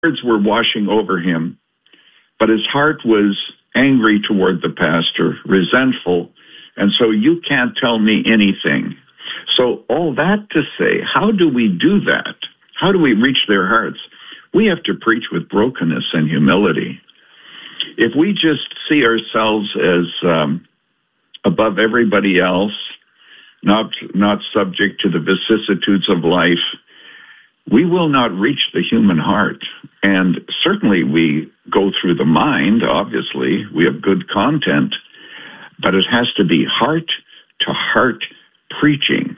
Words were washing over him, but his heart was angry toward the pastor, resentful, and so you can't tell me anything. So all that to say, how do we do that? How do we reach their hearts? We have to preach with brokenness and humility. If we just see ourselves as above everybody else, not subject to the vicissitudes of life, we will not reach the human heart. And certainly we go through the mind, obviously. We have good content, but it has to be heart-to-heart preaching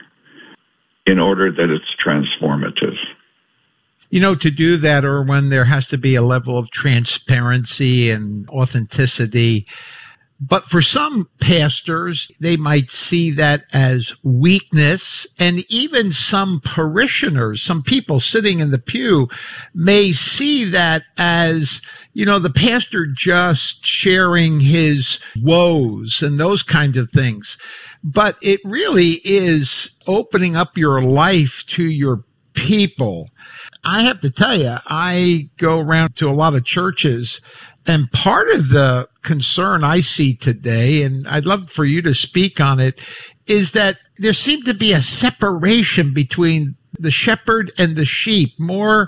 in order that it's transformative. You know, to do that, Erwin, there has to be a level of transparency and authenticity. But for some pastors, they might see that as weakness, and even some parishioners, some people sitting in the pew may see that as, you know, the pastor just sharing his woes and those kinds of things. But it really is opening up your life to your people. I have to tell you, I go around to a lot of churches, and part of the concern I see today, and I'd love for you to speak on it, is that there seems to be a separation between the shepherd and the sheep. More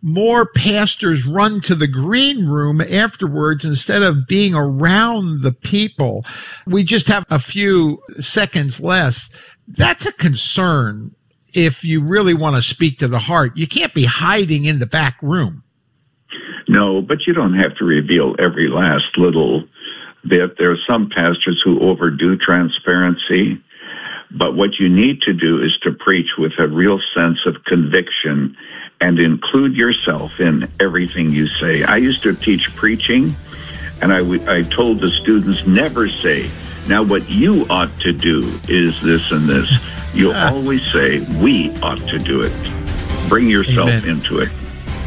pastors run to the green room afterwards instead of being around the people. We just have a few seconds less. That's a concern. If you really want to speak to the heart, you can't be hiding in the back room. No, but you don't have to reveal every last little bit. There are some pastors who overdo transparency, but what you need to do is to preach with a real sense of conviction and include yourself in everything you say. I used to teach preaching, and I told the students, never say, now what you ought to do is this and this. You always say, we ought to do it. Bring yourself Amen. Into it.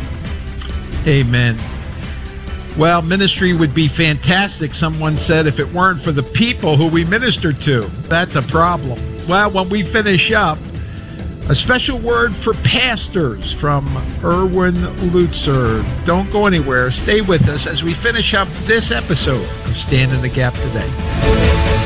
Amen. Well, ministry would be fantastic, someone said, if it weren't for the people who we minister to. That's a problem. Well, when we finish up, a special word for pastors from Erwin Lutzer. Don't go anywhere. Stay with us as we finish up this episode of Stand in the Gap Today.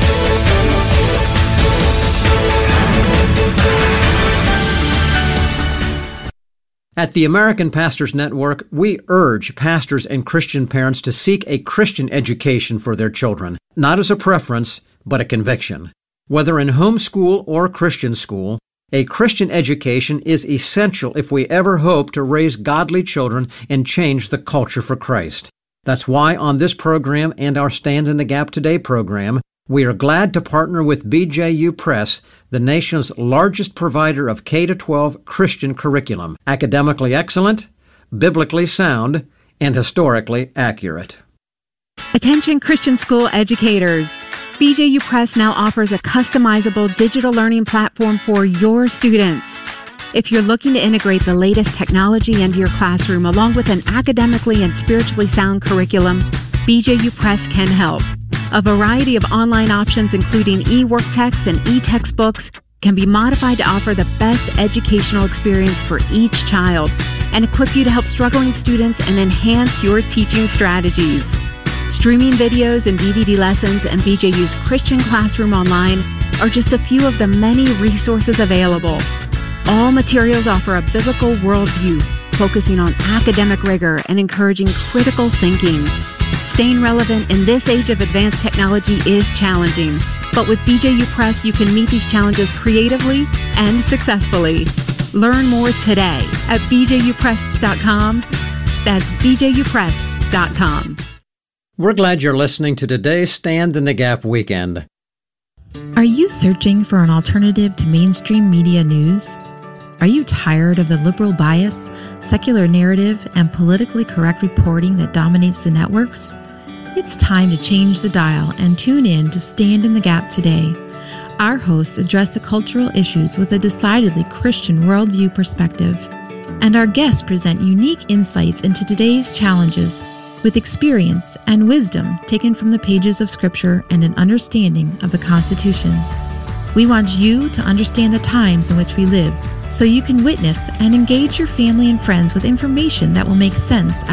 At the American Pastors Network, we urge pastors and Christian parents to seek a Christian education for their children, not as a preference, but a conviction. Whether in homeschool or Christian school, a Christian education is essential if we ever hope to raise godly children and change the culture for Christ. That's why on this program and our Stand in the Gap Today program, we are glad to partner with BJU Press, the nation's largest provider of K-12 Christian curriculum, academically excellent, biblically sound, and historically accurate. Attention Christian school educators. BJU Press now offers a customizable digital learning platform for your students. If you're looking to integrate the latest technology into your classroom along with an academically and spiritually sound curriculum, BJU Press can help. A variety of online options, including e-worktext and e-textbooks, can be modified to offer the best educational experience for each child and equip you to help struggling students and enhance your teaching strategies. Streaming videos and DVD lessons and BJU's Christian Classroom Online are just a few of the many resources available. All materials offer a biblical worldview, focusing on academic rigor and encouraging critical thinking. Staying relevant in this age of advanced technology is challenging, but with BJU Press, you can meet these challenges creatively and successfully. Learn more today at bjupress.com. That's bjupress.com. We're glad you're listening to today's Stand in the Gap Weekend. Are you searching for an alternative to mainstream media news? Are you tired of the liberal bias, secular narrative, and politically correct reporting that dominates the networks? It's time to change the dial and tune in to Stand in the Gap Today. Our hosts address the cultural issues with a decidedly Christian worldview perspective, and our guests present unique insights into today's challenges with experience and wisdom taken from the pages of Scripture and an understanding of the Constitution. We want you to understand the times in which we live so you can witness and engage your family and friends with information that will make sense